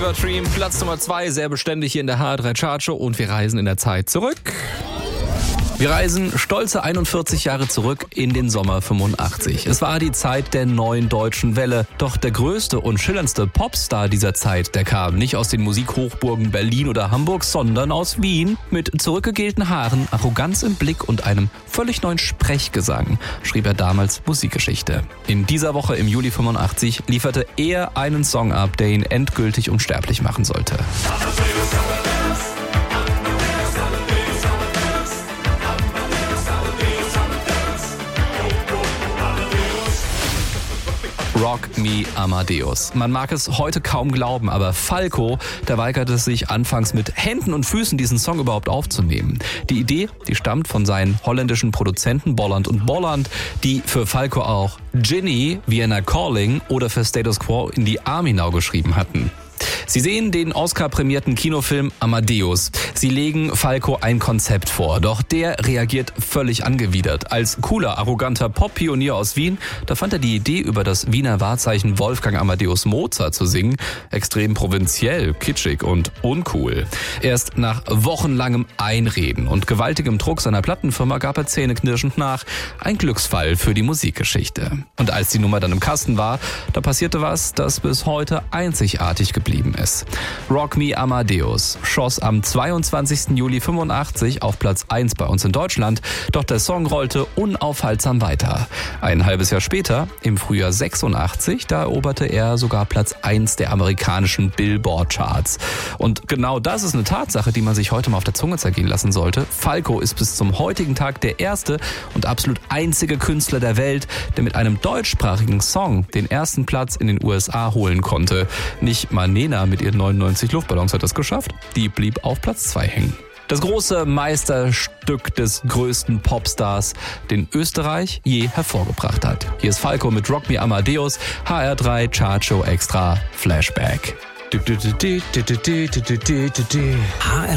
Fever Dream, Platz Nummer 2, sehr beständig hier in der HR3 Chartshow und wir reisen in der Zeit zurück. Wir reisen stolze 41 Jahre zurück in den Sommer 85. Es war die Zeit der neuen deutschen Welle. Doch der größte und schillerndste Popstar dieser Zeit, der kam nicht aus den Musikhochburgen Berlin oder Hamburg, sondern aus Wien. Mit zurückgegelten Haaren, Arroganz im Blick und einem völlig neuen Sprechgesang schrieb er damals Musikgeschichte. In dieser Woche im Juli 85 lieferte er einen Song ab, der ihn endgültig unsterblich machen sollte. Rock Me Amadeus. Man mag es heute kaum glauben, aber Falco, der weigerte sich anfangs mit Händen und Füßen diesen Song überhaupt aufzunehmen. Die Idee, die stammt von seinen holländischen Produzenten Bolland und Bolland, die für Falco auch Ginny, Vienna Calling oder für Status Quo in die Army Now geschrieben hatten. Sie sehen den Oscar-prämierten Kinofilm Amadeus. Sie legen Falco ein Konzept vor, doch der reagiert völlig angewidert. Als cooler, arroganter Pop-Pionier aus Wien, da fand er die Idee, über das Wiener Wahrzeichen Wolfgang Amadeus Mozart zu singen, extrem provinziell, kitschig und uncool. Erst nach wochenlangem Einreden und gewaltigem Druck seiner Plattenfirma gab er zähneknirschend nach. Ein Glücksfall für die Musikgeschichte. Und als die Nummer dann im Kasten war, da passierte was, das bis heute einzigartig geblieben ist. Rock Me Amadeus schoss am 22. Juli 85 auf Platz 1 bei uns in Deutschland, doch der Song rollte unaufhaltsam weiter. Ein halbes Jahr später, im Frühjahr 86, da eroberte er sogar Platz 1 der amerikanischen Billboard-Charts. Und genau das ist eine Tatsache, die man sich heute mal auf der Zunge zergehen lassen sollte. Falco ist bis zum heutigen Tag der erste und absolut einzige Künstler der Welt, der mit einem deutschsprachigen Song den ersten Platz in den USA holen konnte. Nicht Manena mit ihren 99 Luftballons hat das geschafft, die blieb auf Platz 2 hängen. Das große Meisterstück des größten Popstars, den Österreich je hervorgebracht hat. Hier ist Falco mit Rock Me Amadeus, HR3 Chartshow Extra Flashback.